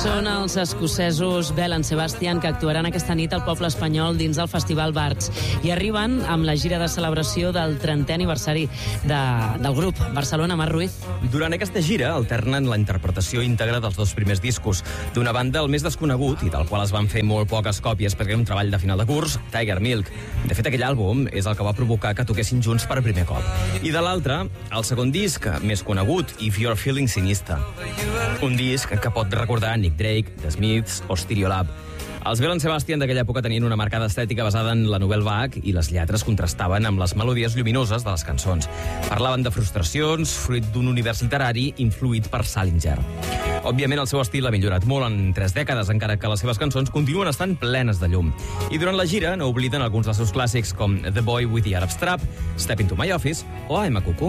Són els escocesos Bell and Sebastian que actuaran aquesta nit al poble espanyol dins del Festival Bards i arriben amb la gira de celebració del 30è aniversari del grup. Barcelona, Marc Ruiz. Durant aquesta gira alternen la interpretació íntegra dels dos primers discos d'una banda el més desconegut i del qual es van fer molt poques còpies perquè era un treball de final de curs, Tiger Milk. De fet, aquell àlbum és el que va provocar que toquessin junts per primer cop. I de l'altre, el segon disc, més conegut, If You're Feeling Sinister. Un disc que pot recordar Nick Drake, The Smiths o Stereolab. Els Bell and Sebastian d'aquella època tenien una marcada estètica basada en la Nouvelle Vague i les lletres contrastaven amb les melodies lluminoses de les cançons. Parlaven de frustracions, fruit d'un univers literari influït per Salinger. Òbviament, el seu estil ha millorat molt en 3 dècades, encara que les seves cançons continuen estant plenes de llum. I durant la gira no obliden alguns dels seus clàssics com The Boy with the Arab Strap, Step into My Office o I'm a Cuckoo.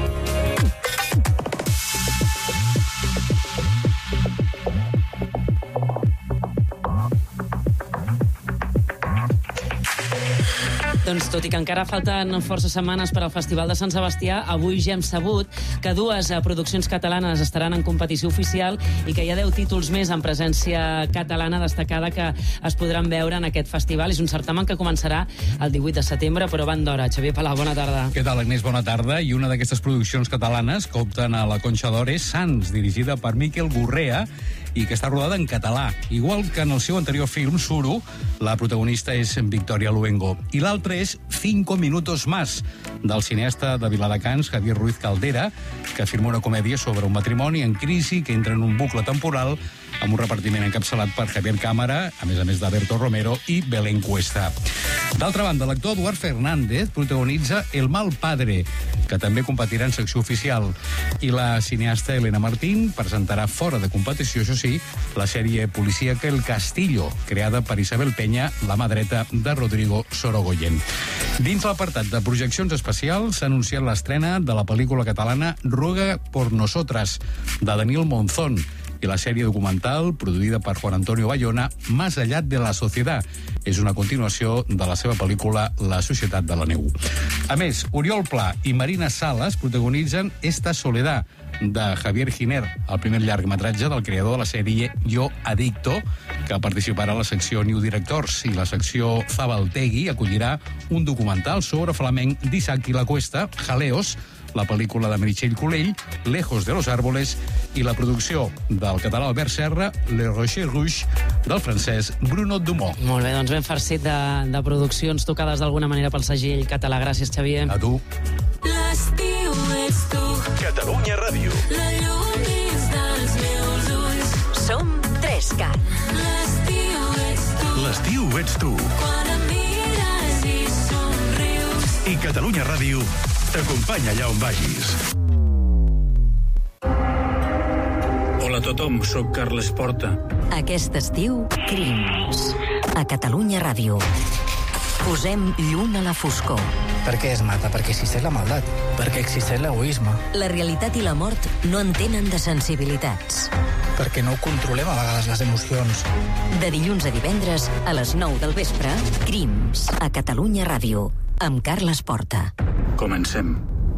Doncs tot i que encara falten força setmanes per al Festival de Sant Sebastià, avui ja hem sabut que 2 produccions catalanes estaran en competició oficial i que hi ha 10 títols més en presència catalana destacada que es podran veure en aquest festival. És un certamen que començarà el 18 de setembre, però van d'hora. Xavier Palau, bona tarda. Què tal, Agnès? Bona tarda. I una d'aquestes produccions catalanes que opten a la Conxa d'Or és Sants, dirigida per Miquel Gurrea i que està rodada en català. Igual que en el seu anterior film, Suro, la protagonista és Victoria Luengo. I l'altre és 5 minutos más, del cineasta de Viladecans, Javier Ruiz Caldera, que afirma una comèdia sobre un matrimoni en crisi que entra en un bucle temporal amb un repartiment encapçalat per Javier Cámara, a més d'Alberto Romero i Belén Cuesta. D'altra banda, l'actor Eduard Fernández protagonitza El mal padre, que també competirà en secció oficial. I la cineasta Elena Martín presentarà fora de competició, això sí, la sèrie policíaca El Castillo, creada per Isabel Peña, la mà dreta de Rodrigo Sorogoyen. Dins l'apartat de projeccions especials s'ha anunciat l'estrena de la pel·lícula catalana Ruega por nosotras, de Daniel Monzón, i la sèrie documental produïda per Juan Antonio Bayona, Más allá de la sociedad. És una continuació de la seva pel·lícula La societat de la neu. A més, Oriol Pla i Marina Salas protagonitzen Esta soledad, de Javier Giner, el primer llargmetratge del creador de la sèrie Yo Adicto, que participarà a la secció New Directors, i la secció Zabaltegui acollirà un documental sobre flamenc d'Isaac i la Cuesta, Jaleos, la pel·lícula de Meritxell Colell, Lejos de los árboles, i la producció del català Albert Serra, Le Rocher Rouge, del francès Bruno Dumont. Molt bé, doncs ben farcit de produccions tocades d'alguna manera pel segell català. Gràcies, Xavier. A tu. L'estiu ets tu. Catalunya Ràdio. La llum dins dels meus ulls. Som 3Cat. L'estiu ets tu. L'estiu ets tu. Quan em mires i somrius. I Catalunya Ràdio t'acompanya allà on vagis. Hola a tothom, sóc Carles Porta. Aquest estiu, Crims. A Catalunya Ràdio. Posem llum a la foscor. ¿Per què es mata? Perquè existeix la maldat. Perquè existeix l'egoisme. La realitat i la mort no entenen de sensibilitats. Perquè no controlem a vegades les emocions. De dilluns a divendres, a les 9 del vespre, Crims. A Catalunya Ràdio. Amb Carles Porta. Comencem.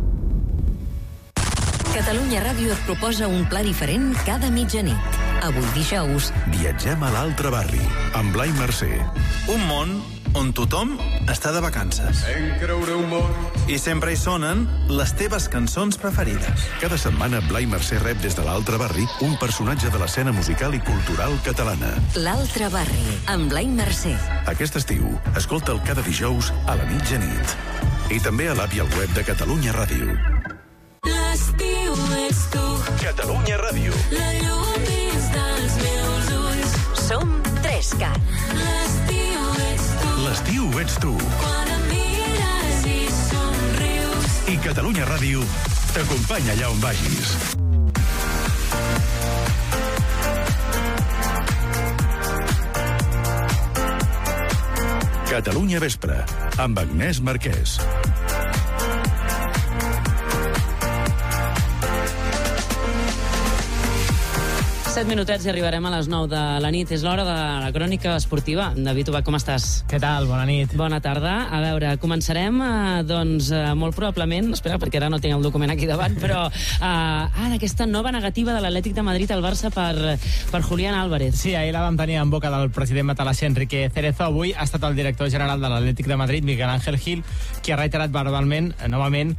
Catalunya Ràdio et proposa un pla diferent cada mitjanit. Avui dijous... Viatgem a l'altre barri, amb Blai Mercè. Un món on tothom està de vacances. I sempre hi sonen les teves cançons preferides. Cada setmana Blai Mercè rep des de l'altre barri un personatge de l'escena musical i cultural catalana. L'altre barri, amb Blai Mercè. Aquest estiu, escolta'l cada dijous a la mitjanit. I també a l'app i al web de Catalunya Ràdio. L'estiu ets tu. Catalunya Ràdio. La llum dins dels meus ulls. Som 3Cat. L'estiu ets tu. L'estiu ets tu. Quan em mires i somrius. I Catalunya Ràdio t'acompanya allà on vagis. Catalunya Vespre, amb Agnès Marquès. 7 minutets i arribarem a les 9 de la nit. És l'hora de la crònica esportiva. David Ubach, com estàs? Què tal? Bona nit. Bona tarda. A veure, començarem, molt probablement, espera, perquè ara no tinc el document aquí davant, però d'aquesta nova negativa de l'Atlètic de Madrid al Barça per Julián Álvarez. Sí, ahir la vam tenir en boca del president matalassi Enrique Cerezo. Avui ha estat el director general de l'Atlètic de Madrid, Miguel Ángel Gil, qui ha reiterat verbalment, novament,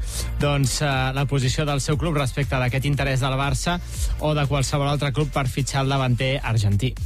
la posició del seu club respecte d'aquest interès del Barça o de qualsevol altre club per fichar el davanter argentí.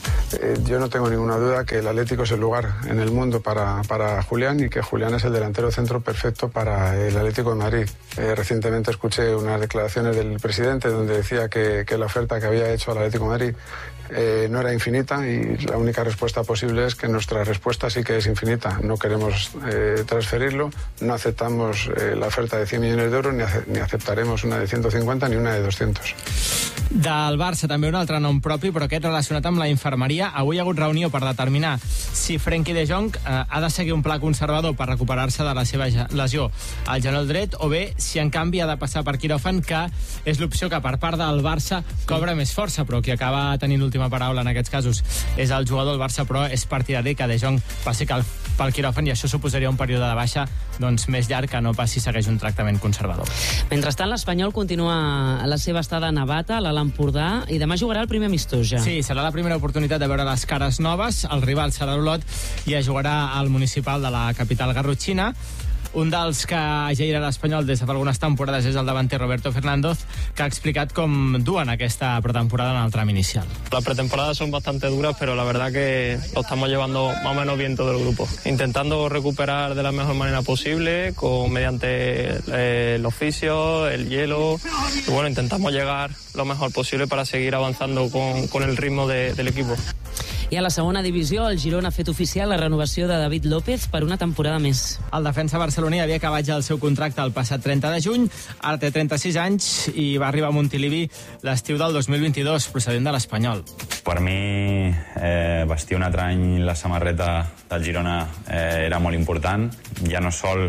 Yo no tengo ninguna duda que el Atlético es el lugar en el mundo para Julián y que Julián es el delantero centro perfecto para el Atlético de Madrid. Recientemente escuché unas declaraciones del presidente donde decía que la oferta que había hecho al Atlético de Madrid no era infinita y la única respuesta posible es que nuestra respuesta sí que es infinita. No queremos transferirlo, no aceptamos la oferta de 100 millones de euros ni aceptaremos una de 150 ni una de 200. Del Barça també un altre nom propi, però aquest relacionat amb la infermeria. Avui hi ha hagut reunió per determinar si Frenkie de Jong ha de seguir un pla conservador per recuperar-se de la seva lesió al genoll dret o bé si en canvi ha de passar per quiròfan, que és l'opció que per part del Barça cobra més força, però qui acaba tenint l'última paraula en aquests casos és el jugador del Barça, però és partidari que de Jong passi pel quiròfan i això suposaria un període de baixa més llarg que no passi segueix un tractament conservador. Mentrestant, l'Espanyol continua la seva estada a Navata, a l'Empordà, i demà jugarà el primer amistós ja. Sí, serà la primera oportunitat de veure les cares noves. El rival serà l'Olot i es jugarà al municipal de la capital garrotxina. Un dels que ja irà a l'Espanyol des de fa algunes temporades és el davanter Roberto Fernández, que ha explicat com duen aquesta pretemporada en el tram inicial. Las pretemporadas son bastante duras, pero la verdad que lo estamos llevando más o menos bien todo el grupo. Intentando recuperar de la mejor manera posible, mediante los fisios, el hielo. Y bueno, intentamos llegar lo mejor posible para seguir avanzando con el ritmo del equipo. I a la segona divisió, el Girona ha fet oficial la renovació de David López per una temporada més. El defensa barceloní havia acabat ja el seu contracte el passat 30 de juny, ara té 36 anys i va arribar a Montilivi l'estiu del 2022, procedent de l'Espanyol. Per mi, vestir un altre any la samarreta del Girona era molt important, ja no sol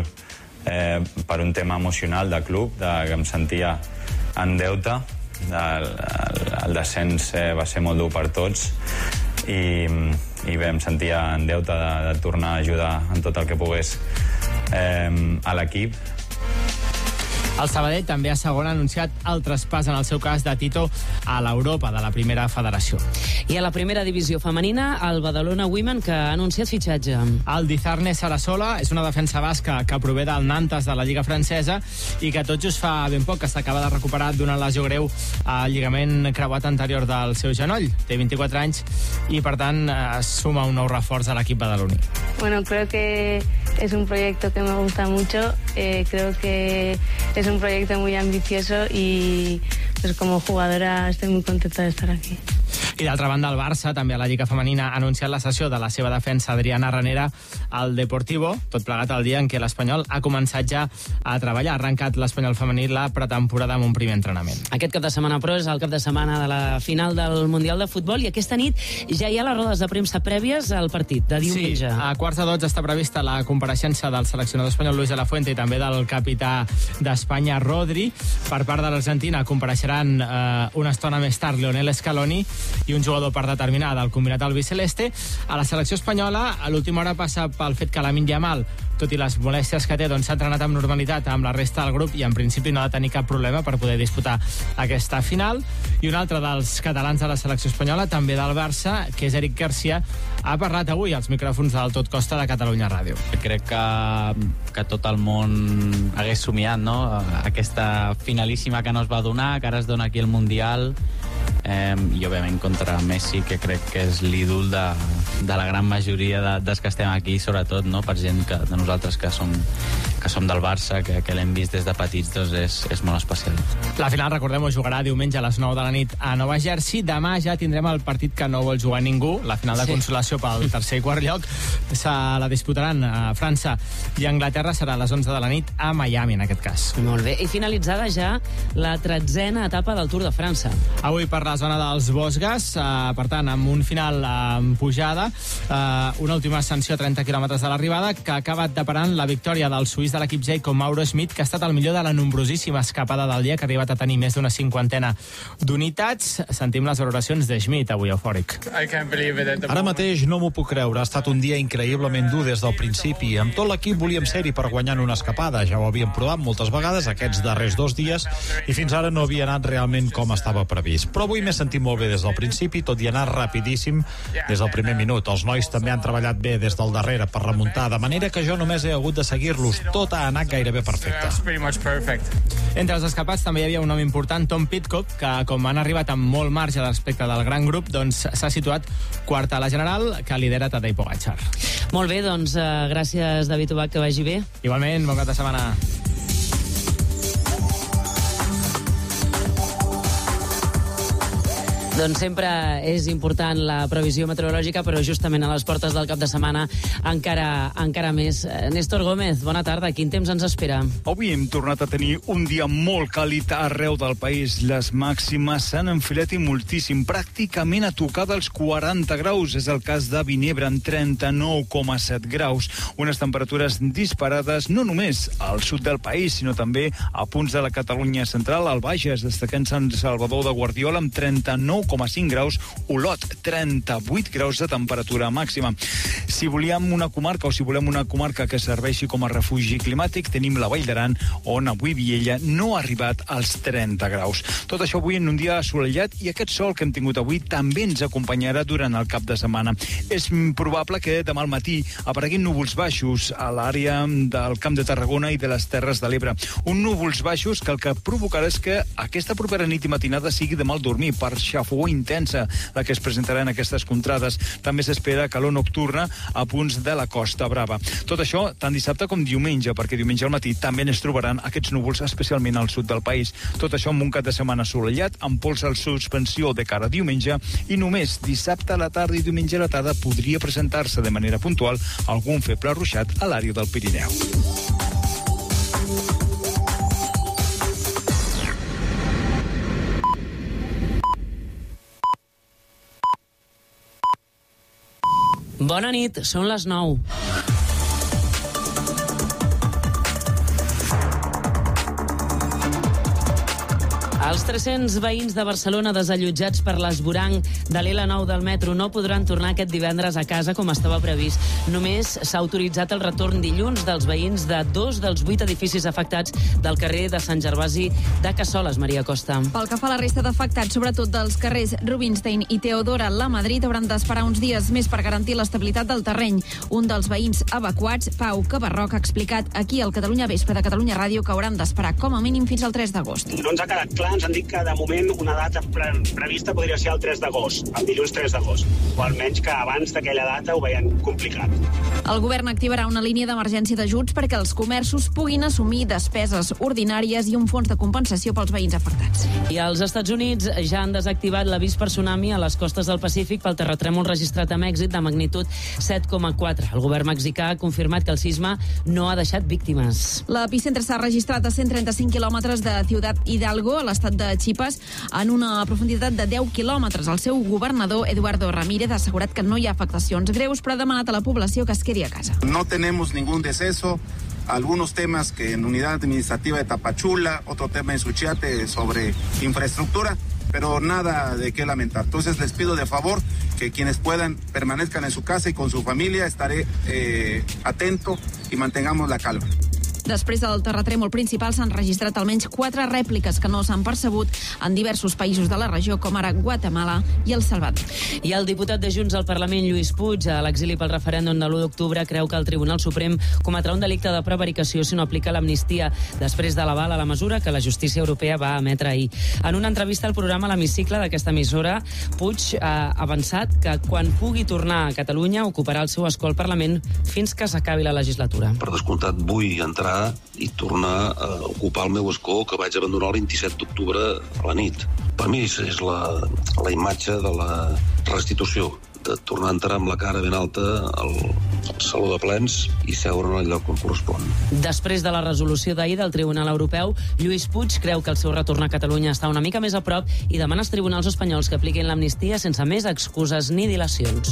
per un tema emocional de club, que em sentia en deute, el descens va ser molt dur per tots, i bé, em sentia en deute de tornar a ajudar en tot el que pogués a l'equip. El Sabadell també a segona ha anunciat el traspàs, en el seu cas, de Tito a l'Europa, de la primera federació. I a la primera divisió femenina, el Badalona Women, que ha anunciat fitxatge. El Dizarne Sarasola és una defensa basca que prové del Nantes de la Lliga francesa i que tot just fa ben poc que s'acaba de recuperar d'una lesió greu al lligament creuat anterior del seu genoll. Té 24 anys i, per tant, es suma un nou reforç a l'equip badaloní. Bueno, creo que es un proyecto que me gusta mucho. Creo que es un proyecto muy ambicioso y pues como jugadora estoy muy contenta de estar aquí. I d'altra banda, el Barça, també a la Lliga Femenina, ha anunciat la cessió de la seva defensa Adriana Ranera al Deportivo, tot plegat el dia en què l'Espanyol ha començat ja a treballar. Ha arrencat l'Espanyol femení la pretemporada amb un primer entrenament. Aquest cap de setmana, però, és el cap de setmana de la final del Mundial de Futbol i aquesta nit ja hi ha les rodes de premsa prèvies al partit de diumenge. Sí, a quarts de 12 està prevista la compareixença del seleccionador espanyol Luis de la Fuente i també del capità d'Espanya, Rodri. Per part de l'Argentina compareixeran una estona més tard Lionel Scaloni i un jugador per determinar del combinat albiceleste. A la selecció espanyola, a l'última hora passa pel fet que Lamine Yamal, tot i les molèsties que té, s'ha entrenat amb normalitat amb la resta del grup i en principi no ha de tenir cap problema per poder disputar aquesta final. I un altre dels catalans de la selecció espanyola, també del Barça, que és Eric Garcia, ha parlat avui als micròfons del Tot Costa de Catalunya Ràdio. Crec que tot el món hagués somiat, no? Aquesta finalíssima que no es va donar, que ara es dona aquí el Mundial, i òbviament contra Messi, que crec que és l'ídol de la gran majoria dels que estem aquí, sobretot, no? Per gent de nosaltres que som del Barça, que l'hem vist des de petits, doncs és molt especial. La final, recordem-ho, jugarà diumenge a les 9 de la nit a Nova Jersey. Demà ja tindrem el partit que no vol jugar ningú, la final de consolació pel tercer i quart lloc. Se la disputaran a França i Anglaterra, serà a les 11 de la nit a Miami, en aquest cas. Molt bé. I finalitzada ja la 13a etapa del Tour de França. Avui per la zona dels Vosges, per tant, amb un final en pujada, una última ascensió a 30 quilòmetres de l'arribada, que ha acabat deparant la victòria del suís de l'equip J com Mauro Schmidt, que ha estat el millor de la nombrosíssima escapada del dia, que ha arribat a tenir més d'una 50 d'unitats. Sentim les valoracions de Schmidt, avui eufòric. Ara mateix no m'ho puc creure. Ha estat un dia increïblement dur des del principi. Amb tot l'equip volíem ser-hi per guanyar una escapada. Ja ho havíem provat moltes vegades aquests darrers 2 dies i fins ara no havia anat realment com estava previst. Però avui m'he sentit molt bé des del principi, tot i anar rapidíssim des del primer minut. Els nois també han treballat bé des del darrere per remuntar, de manera que jo només he hagut de seguir-los. Tot ha anat gairebé perfecte. Entre els escapats també hi havia un nom important, Tom Pidcock, que com han arribat amb molt marge respecte del gran grup, doncs s'ha situat quart a la general, que lidera Tadej Pogačar. Molt bé, doncs gràcies, David Ubach, que vagi bé. Igualment, bon cap de setmana. Doncs sempre és important la previsió meteorològica, però justament a les portes del cap de setmana encara més. Néstor Gómez, bona tarda. Quin temps ens espera? Avui hem tornat a tenir un dia molt càlid arreu del país. Les màximes s'han enfilat i moltíssim, pràcticament a tocar dels 40 graus. És el cas de Vinebre, amb 39,7 graus. Unes temperatures disparades no només al sud del país, sinó també a punts de la Catalunya central, al Bages, destacant Sant Salvador de Guardiola, amb 39,5 graus, Olot, 38 graus de temperatura màxima. Si volem una comarca que serveixi com a refugi climàtic, tenim la Vall d'Aran, on avui Viella no ha arribat als 30 graus. Tot això avui en un dia assolellat, i aquest sol que hem tingut avui també ens acompanyarà durant el cap de setmana. És probable que demà al matí apareguin núvols baixos a l'àrea del Camp de Tarragona i de les Terres de l'Ebre. Un núvols baixos que el que provocarà és que aquesta propera nit i matinada sigui de mal dormir, per xafogor intensa la que es presentarà en aquestes contrades. També s'espera calor nocturna a punts de la Costa Brava. Tot això tant dissabte com diumenge, perquè diumenge al matí també es trobaran aquests núvols, especialment al sud del país. Tot això amb un cap de setmana assolellat, amb pols en suspensió de cara a diumenge, i només dissabte a la tarda i diumenge a la tarda podria presentar-se de manera puntual algun feble ruixat a l'àrea del Pirineu. Bona nit, són les 9. Els 300 veïns de Barcelona desallotjats per l'esvoranc de l'L9 del metro no podran tornar aquest divendres a casa com estava previst. Només s'ha autoritzat el retorn dilluns dels veïns de 2 dels 8 edificis afectats del carrer de Sant Gervasi de Cassoles, Maria Costa. Pel que fa a la resta d'afectats, sobretot dels carrers Rubinstein i Teodora La Madrid, hauran d'esperar uns dies més per garantir l'estabilitat del terreny. Un dels veïns evacuats, Pau Cabarroc, ha explicat aquí al Catalunya Vespre de Catalunya Ràdio que hauran d'esperar com a mínim fins al 3 d'agost. No ens ha quedat clar, ens han dit que de moment una data prevista podria ser el 3 d'agost, el dilluns 3 d'agost, o almenys que abans d'aquella data ho veien complicat. El govern activarà una línia d'emergència d'ajuts perquè els comerços puguin assumir despeses ordinàries i un fons de compensació pels veïns afectats. I els Estats Units ja han desactivat l'avís per tsunami a les costes del Pacífic pel terratrèmol registrat a Mèxic de magnitud 7,4. El govern mexicà ha confirmat que el sisme no ha deixat víctimes. L'epicentre s'ha registrat a 135 quilòmetres de Ciudad Hidalgo, a l'estat de Chiapas, en una profunditat de 10 quilòmetres. El seu governador, Eduardo Ramírez, ha assegurat que no hi ha afectacions greus, però ha demanat a la població que es quedi a casa. No tenemos ningún deceso. Algunos temas que en unidad administrativa de Tapachula, otro tema en Suchiate sobre infraestructura, pero nada de qué lamentar. Entonces les pido de favor que quienes puedan permanezcan en su casa y con su familia. Estaré atento y mantengamos la calma. Després del terratrèmol principal s'han registrat almenys 4 rèpliques que no s'han percebut en diversos països de la regió, com ara Guatemala i El Salvador. I el diputat de Junts al Parlament, Lluís Puig, a l'exili pel referèndum de l'1 d'octubre, creu que el Tribunal Suprem cometrà un delicte de prevaricació si no aplica l'amnistia, després de l'aval a la mesura que la justícia europea va emetre ahir. En una entrevista al programa L'Hemicicle d'aquesta emissora, Puig ha avançat que quan pugui tornar a Catalunya ocuparà el seu escó al Parlament fins que s'acabi la legislatura. Per descomptat, vull entrar i tornar a ocupar el meu escó que vaig abandonar el 27 d'octubre a la nit. Per mi és la imatge de la restitució, de tornar a entrar amb la cara ben alta al saló de plens i seure en el lloc on correspon. Després de la resolució d'ahir del Tribunal Europeu, Lluís Puig creu que el seu retorn a Catalunya està una mica més a prop i demana als tribunals espanyols que apliquin l'amnistia sense més excuses ni dilacions.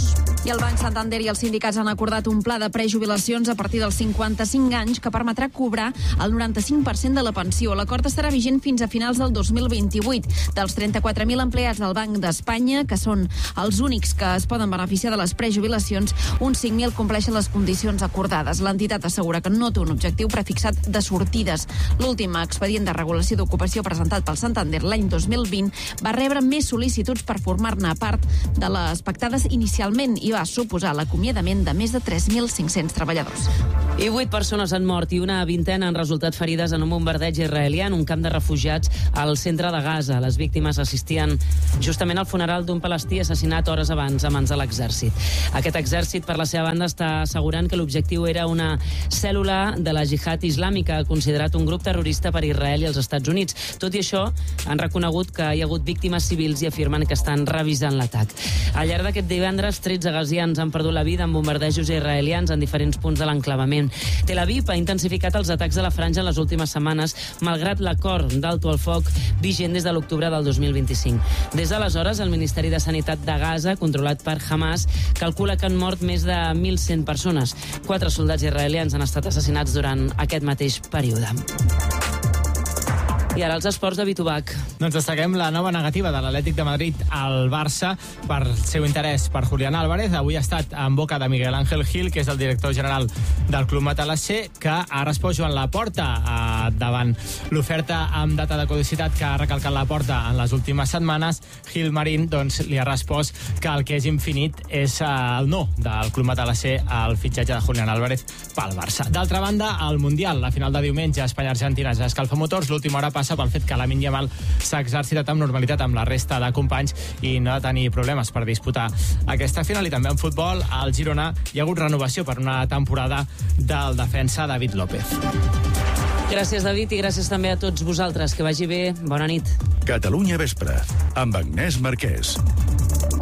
I el Banc Santander i els sindicats han acordat un pla de prejubilacions a partir dels 55 anys que permetrà cobrar el 95% de la pensió. L'acord estarà vigent fins a finals del 2028. Dels 34.000 empleats del Banc d'Espanya, que són els únics que es poden beneficiar de les prejubilacions, uns 5.000 compleixen les condicions acordades. L'entitat assegura que no té un objectiu prefixat de sortides. L'últim expedient de regulació d'ocupació presentat pel Santander l'any 2020 va rebre més sol·licituds per formar-ne part de les pactades inicialment i va suposar l'acomiadament de més de 3.500 treballadors. I 8 persones han mort i una vintena han resultat ferides en un bombardeig israelià en un camp de refugiats al centre de Gaza. Les víctimes assistien justament al funeral d'un palestí assassinat hores abans a mans de l'exèrcit. Aquest exèrcit, per la seva banda, està assegurant que l'objectiu era una cèl·lula de la Jihad Islàmica, considerat un grup terrorista per Israel i els Estats Units. Tot i això, han reconegut que hi ha hagut víctimes civils i afirmen que estan revisant l'atac. Al llarg d'aquest divendres, 13 gazians han perdut la vida en bombardejos israelians en diferents punts de l'enclavament. Tel Aviv ha intensificat els atacs a la franja en les últimes setmanes, malgrat l'acord d'alto al foc vigent des de l'octubre del 2025. Des d'aleshores, el Ministeri de Sanitat de Gaza, controlat per Hamas, calcula que han mort més de 1.100 persones. 4 soldats israelians han estat assassinats durant aquest mateix període. I ara els esports de Bitubac. Doncs destaquem la nova negativa de l'Atlètic de Madrid al Barça per seu interès per Julián Álvarez. Avui ha estat en boca de Miguel Ángel Gil, que és el director general del Club Matalassé, que ha respost Joan Laporta davant l'oferta amb data de caducitat que ha recalcat Laporta en les últimes setmanes. Gil Marín li ha respost que el que és infinit és el no del Club Matalassé al fitxatge de Julián Álvarez pel Barça. D'altra banda, al Mundial, la final de diumenge, Espanya-Argentina ja escalfa motors. L'última hora passa pel fet que Lamine Yamal s'ha exercitat amb normalitat amb la resta de companys i no ha de tenir problemes per disputar aquesta final. I també en futbol, al Girona hi ha hagut renovació per una temporada del defensa David López. Gràcies, David, i gràcies també a tots vosaltres. Que vagi bé. Bona nit. Catalunya Vespre, amb Agnès Marquès.